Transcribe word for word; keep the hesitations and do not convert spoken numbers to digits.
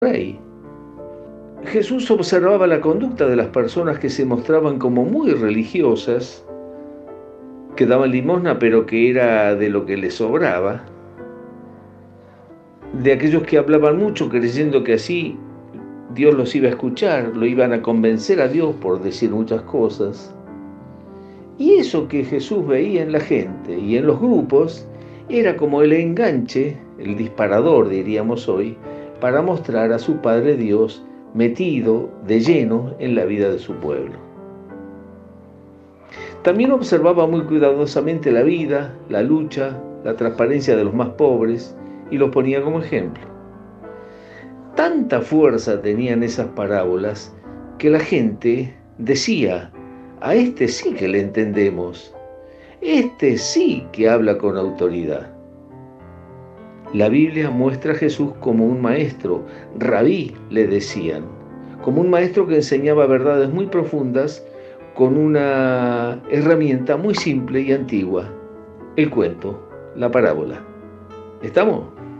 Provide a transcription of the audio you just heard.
rey. Jesús observaba la conducta de las personas que se mostraban como muy religiosas, que daban limosna pero que era de lo que les sobraba, de aquellos que hablaban mucho creyendo que así Dios los iba a escuchar, lo iban a convencer a Dios por decir muchas cosas. Y eso que Jesús veía en la gente y en los grupos era como el enganche, el disparador diríamos hoy, para mostrar a su Padre Dios metido de lleno en la vida de su pueblo. También observaba muy cuidadosamente la vida, la lucha, la transparencia de los más pobres y los ponía como ejemplo. Tanta fuerza tenían esas parábolas que la gente decía: a este sí que le entendemos, este sí que habla con autoridad. La Biblia muestra a Jesús como un maestro, rabí le decían, como un maestro que enseñaba verdades muy profundas con una herramienta muy simple y antigua, el cuento, la parábola. ¿Estamos?